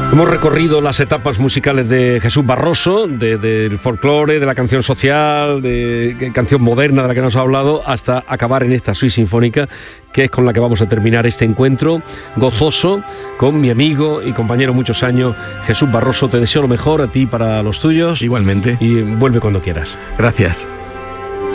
Hemos recorrido las etapas musicales de Jesús Barroso, del folclore, de la canción social, de canción moderna de la que nos ha hablado, hasta acabar en esta suite sinfónica, que es con la que vamos a terminar este encuentro gozoso con mi amigo y compañero muchos años, Jesús Barroso. Te deseo lo mejor a ti y para los tuyos. Igualmente. Y vuelve cuando quieras. Gracias.